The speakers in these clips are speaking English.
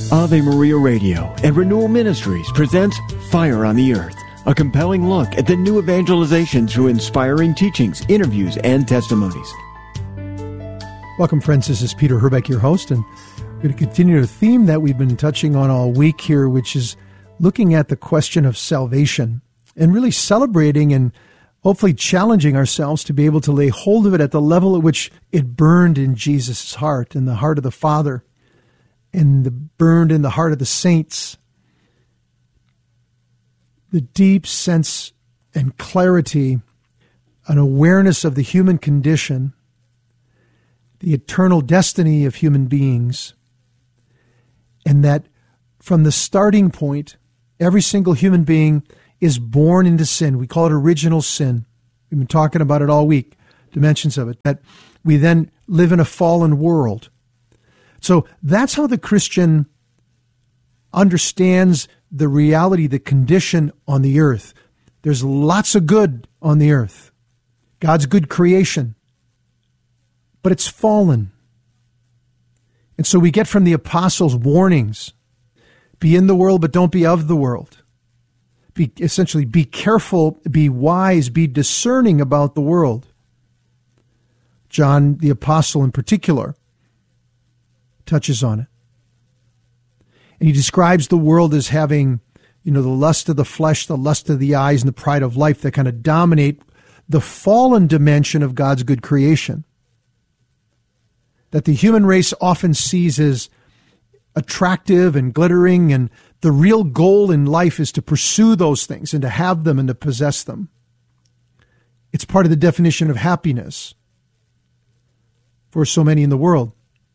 Ave Maria Radio and Renewal Ministries presents Fire on the Earth, a compelling look at the new evangelization through inspiring teachings, interviews, and testimonies. Welcome, friends. This is Peter Herbeck, your host, and we're going to continue a theme that we've been touching on all week here, which is looking at the question of salvation and really celebrating and hopefully challenging ourselves to be able to lay hold of it at the level at which it burned in Jesus' heart, in the heart of the Father, and burned in the heart of the saints. The deep sense and clarity, an awareness of the human condition, the eternal destiny of human beings, and that from the starting point, every single human being is born into sin. We call it original sin. We've been talking about it all week, dimensions of it, that we then live in a fallen world. So that's how the Christian understands the reality, the condition on the earth. There's lots of good on the earth. God's good creation. But it's fallen. And so we get from the apostles warnings. Be in the world, but don't be of the world. Essentially, be careful, be wise, be discerning about the world. John, the apostle in particular, touches on it. And he describes the world as having, the lust of the flesh, the lust of the eyes, and the pride of life that kind of dominate the fallen dimension of God's good creation. That the human race often sees as attractive and glittering, and the real goal in life is to pursue those things and to have them and to possess them. It's part of the definition of happiness for so many in the world.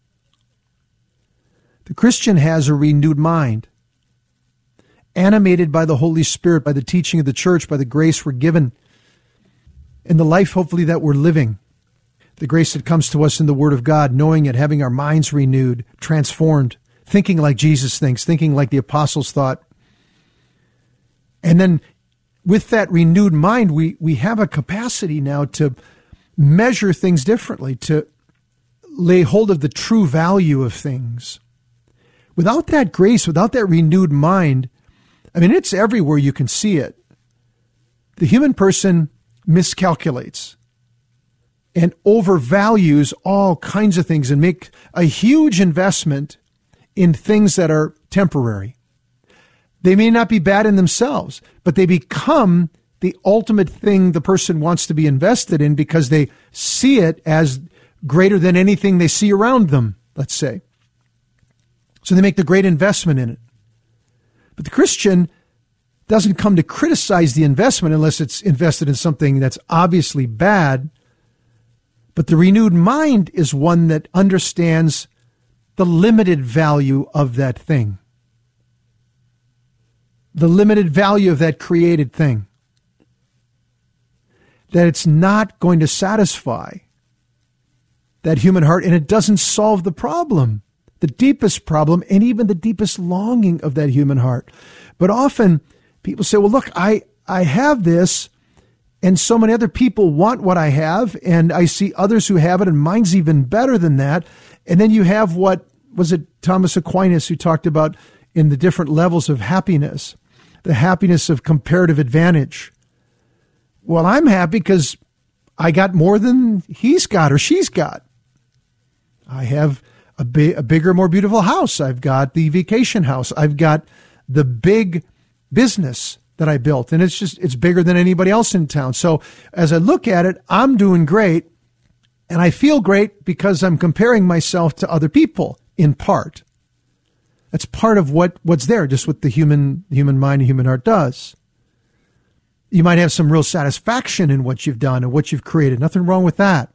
The Christian has a renewed mind, animated by the Holy Spirit, by the teaching of the church, by the grace we're given, and the life, hopefully, that we're living. The grace that comes to us in the Word of God, knowing it, having our minds renewed, transformed, thinking like Jesus thinks, thinking like the apostles thought. And then with that renewed mind, we have a capacity now to measure things differently, to lay hold of the true value of things. Without that grace, without that renewed mind, it's everywhere you can see it. The human person miscalculates and overvalues all kinds of things and make a huge investment in things that are temporary. They may not be bad in themselves, but they become the ultimate thing the person wants to be invested in because they see it as greater than anything they see around them, let's say. So they make the great investment in it. But the Christian doesn't come to criticize the investment unless it's invested in something that's obviously bad. But the renewed mind is one that understands the limited value of that thing. The limited value of that created thing. That it's not going to satisfy that human heart, and it doesn't solve the problem. The deepest problem, and even the deepest longing of that human heart. But often people say, well, look, I have this, and so many other people want what I have, and I see others who have it, and mine's even better than that. And then you have what, was it Thomas Aquinas who talked about in the different levels of happiness, the happiness of comparative advantage. Well, I'm happy because I got more than he's got or she's got. I have a bigger, more beautiful house. I've got the vacation house. I've got the big business that I built, and it's bigger than anybody else in town. So as I look at it, I'm doing great, and I feel great because I'm comparing myself to other people in part. That's part of what's there, just what the human mind and human heart does. You might have some real satisfaction in what you've done and what you've created. Nothing wrong with that.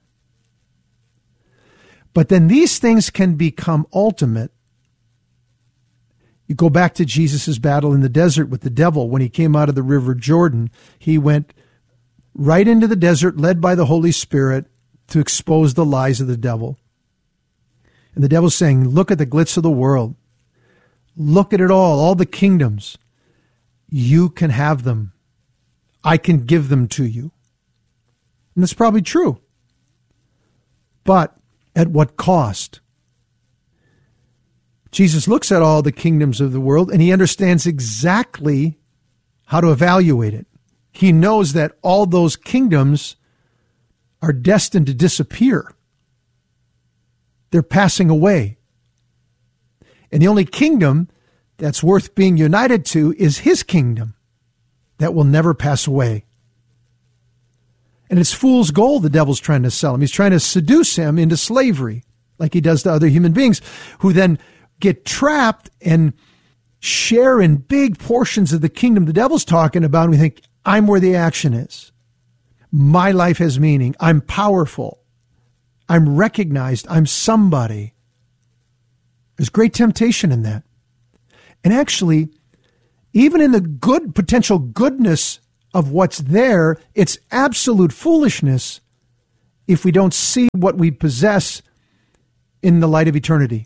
But then these things can become ultimate. You go back to Jesus' battle in the desert with the devil. When he came out of the river Jordan, he went right into the desert, led by the Holy Spirit, to expose the lies of the devil. And the devil's saying, look at the glitz of the world. Look at it all the kingdoms. You can have them. I can give them to you. And that's probably true. But at what cost? Jesus looks at all the kingdoms of the world and he understands exactly how to evaluate it. He knows that all those kingdoms are destined to disappear. They're passing away. And the only kingdom that's worth being united to is his kingdom that will never pass away. And it's fool's gold the devil's trying to sell him. He's trying to seduce him into slavery like he does to other human beings who then get trapped and share in big portions of the kingdom the devil's talking about. And we think, I'm where the action is. My life has meaning. I'm powerful. I'm recognized. I'm somebody. There's great temptation in that. And actually, even in the good potential goodness of what's there, it's absolute foolishness if we don't see what we possess in the light of eternity.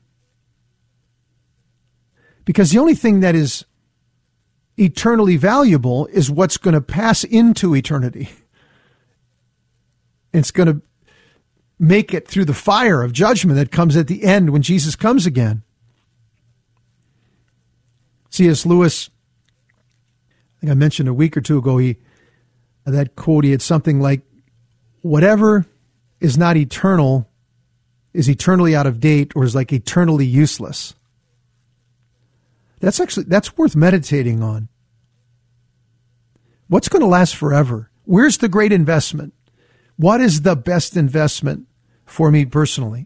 Because the only thing that is eternally valuable is what's going to pass into eternity. It's going to make it through the fire of judgment that comes at the end when Jesus comes again. C.S. Lewis, I think I mentioned a week or two ago, that quote, he had something like, whatever is not eternal is eternally out of date or is like eternally useless. That's worth meditating on. What's going to last forever? Where's the great investment? What is the best investment for me personally?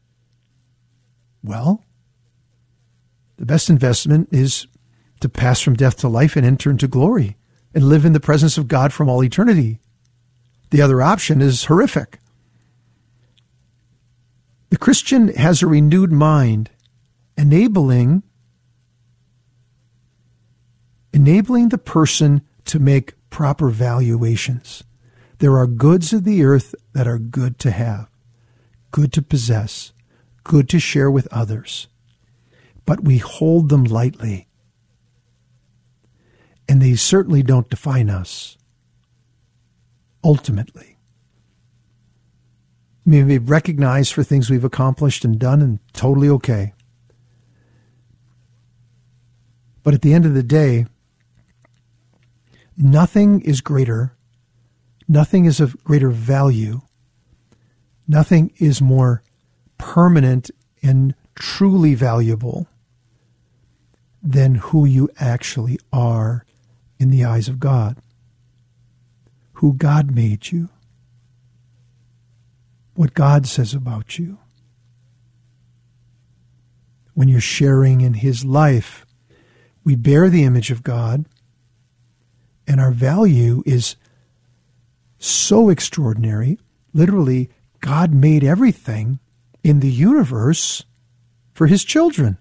Well, the best investment is to pass from death to life and enter into glory and live in the presence of God from all eternity. The other option is horrific. The Christian has a renewed mind, enabling the person to make proper valuations. There are goods of the earth that are good to have, good to possess, good to share with others, but we hold them lightly. And they certainly don't define us, ultimately. We may be recognized for things we've accomplished and done, and totally okay. But at the end of the day, nothing is greater, nothing is of greater value, nothing is more permanent and truly valuable than who you actually are in the eyes of God, who God made you, what God says about you. When you're sharing in his life, we bear the image of God, and our value is so extraordinary. Literally, God made everything in the universe for his children.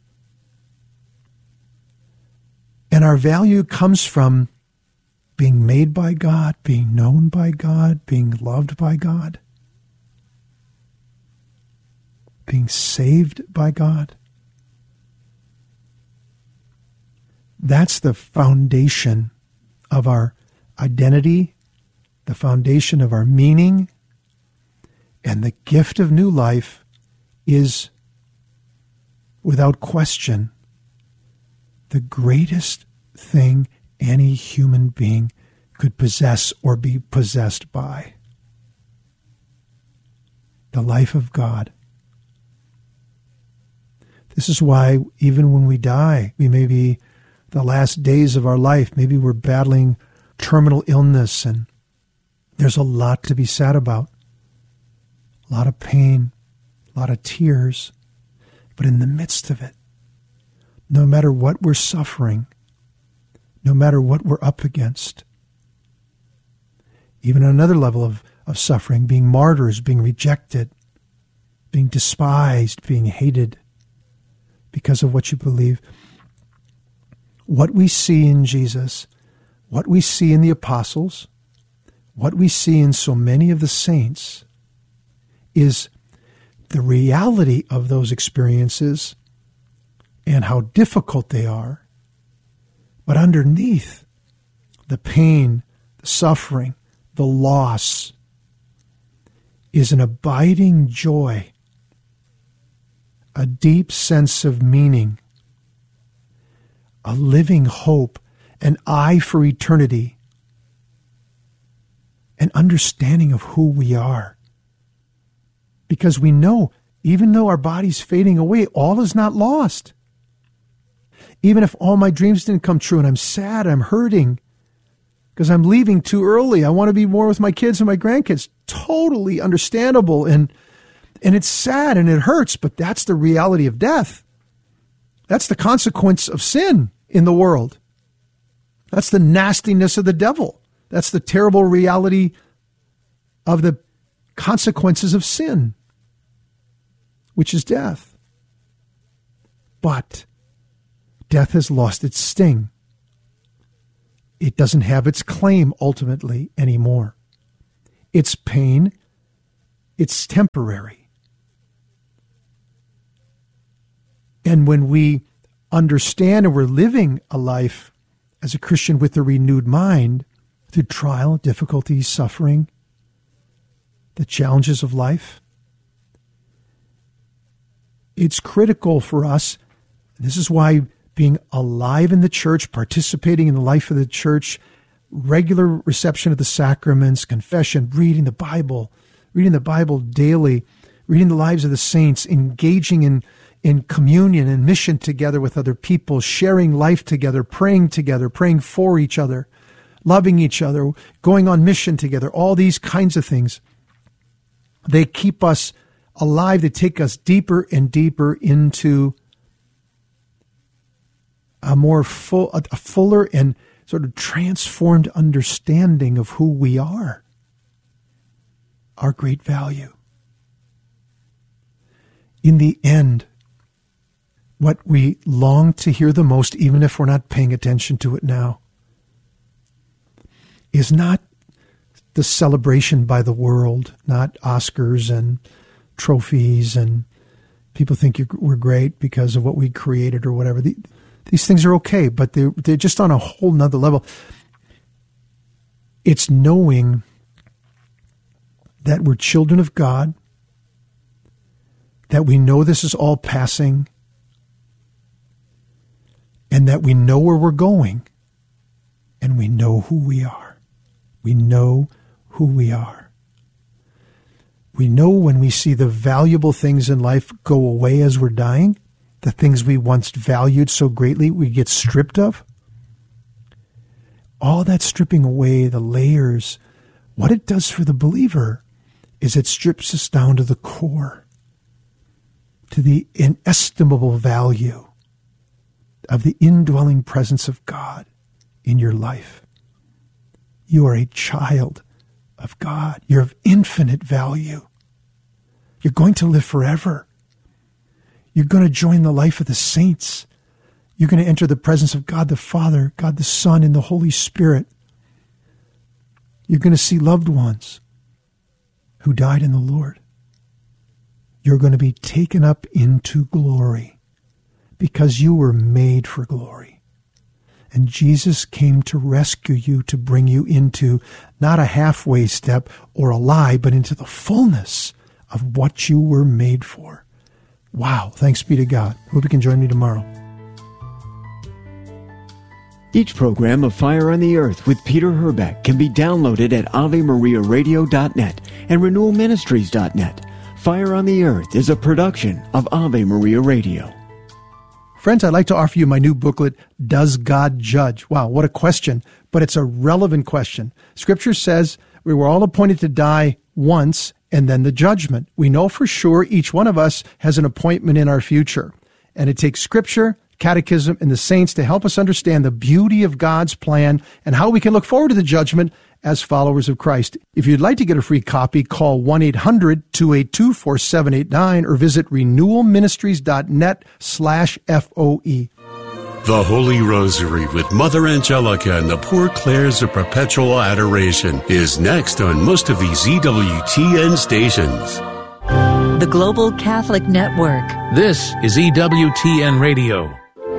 And our value comes from being made by God, being known by God, being loved by God, being saved by God. That's the foundation of our identity, the foundation of our meaning, and the gift of new life is, without question, the greatest thing any human being could possess or be possessed by. The life of God. This is why even when we die, we may be the last days of our life, maybe we're battling terminal illness, and there's a lot to be sad about. A lot of pain, a lot of tears. But in the midst of it, no matter what we're suffering, no matter what we're up against, even another level of suffering, being martyrs, being rejected, being despised, being hated because of what you believe, what we see in Jesus, what we see in the apostles, what we see in so many of the saints is the reality of those experiences and how difficult they are. But underneath the pain, the suffering, the loss is an abiding joy, a deep sense of meaning, a living hope, an eye for eternity, an understanding of who we are. Because we know, even though our body's fading away, all is not lost. Even if all my dreams didn't come true and I'm sad, I'm hurting because I'm leaving too early. I want to be more with my kids and my grandkids. Totally understandable. And it's sad and it hurts, but that's the reality of death. That's the consequence of sin in the world. That's the nastiness of the devil. That's the terrible reality of the consequences of sin, which is death. But death has lost its sting. It doesn't have its claim ultimately anymore. Its pain, it's temporary. And when we understand and we're living a life as a Christian with a renewed mind through trial, difficulty, suffering, the challenges of life, it's critical for us. This is why being alive in the church, participating in the life of the church, regular reception of the sacraments, confession, reading the Bible daily, reading the lives of the saints, engaging in communion and mission together with other people, sharing life together, praying for each other, loving each other, going on mission together, all these kinds of things. They keep us alive. They take us deeper and deeper into a fuller and sort of transformed understanding of who we are, our great value. In the end, what we long to hear the most, even if we're not paying attention to it now, is not the celebration by the world, not Oscars and trophies and people think we're great because of what we created or whatever. These things are okay, but they're just on a whole nother level. It's knowing that we're children of God, that we know this is all passing, and that we know where we're going, and we know who we are. We know who we are. We know when we see the valuable things in life go away as we're dying, the things we once valued so greatly, we get stripped of. All that stripping away, the layers, what it does for the believer is it strips us down to the core, to the inestimable value of the indwelling presence of God in your life. You are a child of God. You're of infinite value. You're going to live forever. You're going to join the life of the saints. You're going to enter the presence of God the Father, God the Son, and the Holy Spirit. You're going to see loved ones who died in the Lord. You're going to be taken up into glory because you were made for glory. And Jesus came to rescue you, to bring you into not a halfway step or a lie, but into the fullness of what you were made for. Wow, thanks be to God. Hope you can join me tomorrow. Each program of Fire on the Earth with Peter Herbeck can be downloaded at AveMariaRadio.net and RenewalMinistries.net. Fire on the Earth is a production of Ave Maria Radio. Friends, I'd like to offer you my new booklet, Does God Judge? Wow, what a question, but it's a relevant question. Scripture says we were all appointed to die once and then the judgment. We know for sure each one of us has an appointment in our future. And it takes Scripture, Catechism, and the saints to help us understand the beauty of God's plan and how we can look forward to the judgment as followers of Christ. If you'd like to get a free copy, call 1-800-282-4789 or visit renewalministries.net/FOE. The Holy Rosary with Mother Angelica and the Poor Clares of Perpetual Adoration is next on most of these EWTN stations. The Global Catholic Network. This is EWTN Radio.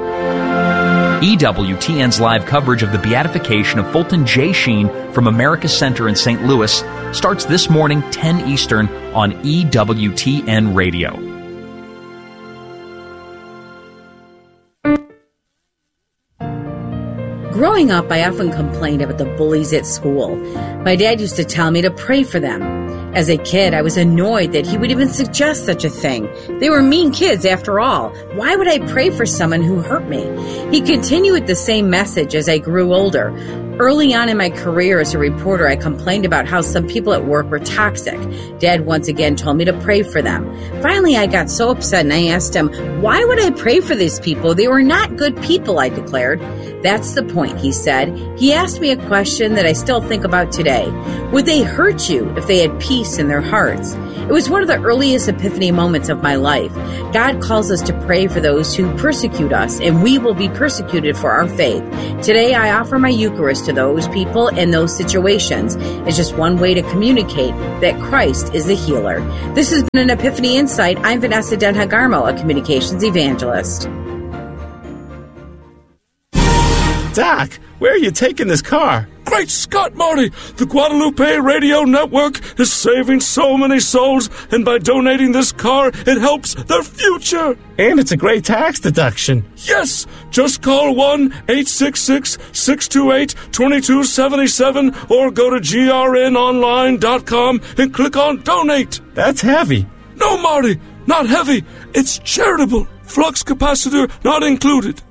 EWTN's live coverage of the beatification of Fulton J. Sheen from America Center in St. Louis starts this morning, 10 Eastern, on EWTN Radio. Growing up, I often complained about the bullies at school. My dad used to tell me to pray for them. As a kid, I was annoyed that he would even suggest such a thing. They were mean kids, after all. Why would I pray for someone who hurt me? He continued with the same message as I grew older. Early on in my career as a reporter, I complained about how some people at work were toxic. Dad once again told me to pray for them. Finally, I got so upset and I asked him, why would I pray for these people? They were not good people, I declared. That's the point, he said. He asked me a question that I still think about today. Would they hurt you if they had peace in their hearts? It was one of the earliest epiphany moments of my life. God calls us to pray for those who persecute us, and we will be persecuted for our faith. Today, I offer my Eucharist to those people in those situations. It's just one way to communicate that Christ is the healer. This has been an Epiphany Insight. I'm Vanessa Denhagarmo, a communications evangelist. Doc, where are you taking this car? Great Scott, Marty! The Guadalupe Radio Network is saving so many souls, and by donating this car, it helps their future. And it's a great tax deduction. Yes! Just call 1-866-628-2277 or go to grnonline.com and click on Donate. That's heavy. No, Marty, not heavy. It's charitable. Flux capacitor not included.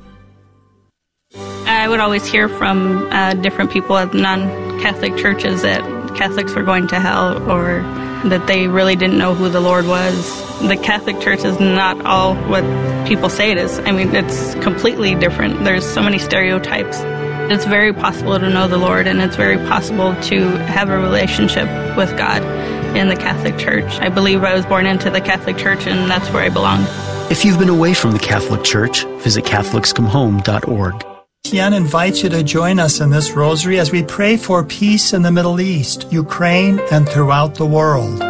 I would always hear from different people at non-Catholic churches that Catholics were going to hell or that they really didn't know who the Lord was. The Catholic Church is not all what people say it is. I mean, it's completely different. There's so many stereotypes. It's very possible to know the Lord, and it's very possible to have a relationship with God in the Catholic Church. I believe I was born into the Catholic Church, and that's where I belong. If you've been away from the Catholic Church, visit CatholicsComeHome.org. Etienne invites you to join us in this rosary as we pray for peace in the Middle East, Ukraine, and throughout the world.